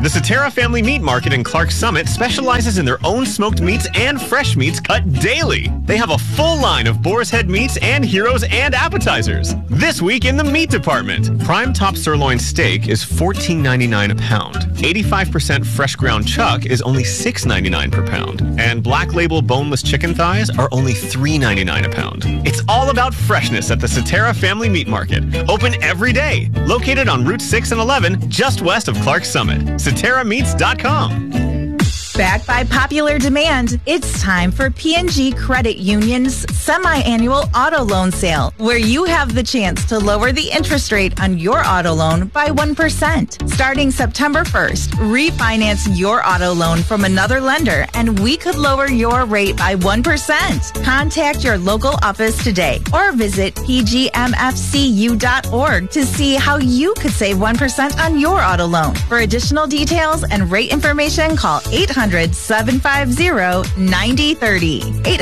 The Cetera Family Meat Market in Clark Summit specializes in their own smoked meats and fresh meats cut daily. They have a full line of boar's head meats and heroes and appetizers. This week in the meat department, prime top sirloin steak is $14.99 a pound. 85% fresh ground chuck is only $6.99 per pound. And Black Label boneless chicken thighs are only $3.99 a pound. It's all about freshness at the Cetera Family Meat Market. Open every day. Located on Route 6 and 11, just west of Clark Summit. CeteraMeats.com. Backed by popular demand, it's time for P&G Credit Union's semi-annual auto loan sale, where you have the chance to lower the interest rate on your auto loan by 1%. Starting September 1st, refinance your auto loan from another lender, and we could lower your rate by 1%. Contact your local office today or visit pgmfcu.org to see how you could save 1% on your auto loan. For additional details and rate information, call 800-750-9030.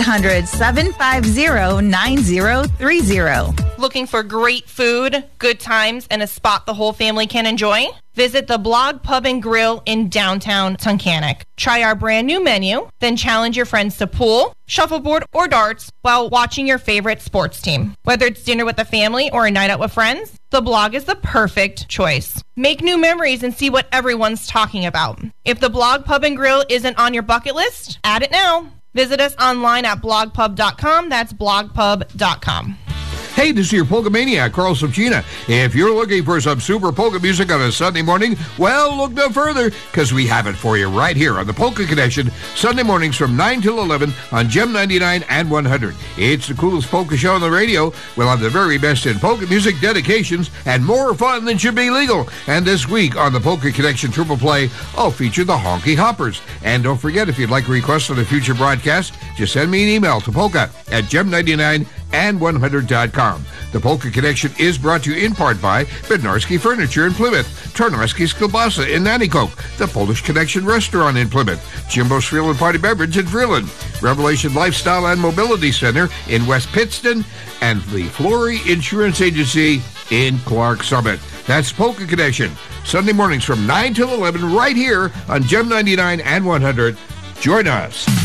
800-750-9030. Looking for great food, good times, and a spot the whole family can enjoy? Visit the Blog Pub and Grill in downtown Tunkhannock. Try our brand new menu, then challenge your friends to pool, shuffleboard, or darts while watching your favorite sports team. Whether it's dinner with the family or a night out with friends, the Blog is the perfect choice. Make new memories and see what everyone's talking about. If the Blog Pub and Grill isn't on your bucket list, add it now. Visit us online at blogpub.com. That's blogpub.com. Hey, this is your Polka Maniac, Carl Subchina. If you're looking for some super polka music on a Sunday morning, well, look no further, because we have it for you right here on the Polka Connection, Sunday mornings from 9 till 11 on Gem 99 and 100. It's the coolest polka show on the radio. We'll have the very best in polka music, dedications, and more fun than should be legal. And this week on the Polka Connection Triple Play, I'll feature the Honky Hoppers. And don't forget, if you'd like a request on a future broadcast, just send me an email to polka@gem99and100.com. The Polka Connection is brought to you in part by Bednarski Furniture in Plymouth, Tarnowski's Kielbasa in Nanticoke, the Polish Connection Restaurant in Plymouth, Jimbo's Freeland Party Beverage in Freeland, Revelation Lifestyle and Mobility Center in West Pittston, and the Flory Insurance Agency in Clark Summit. That's Polka Connection, Sunday mornings from 9 till 11 right here on Gem 99 and 100. Join us.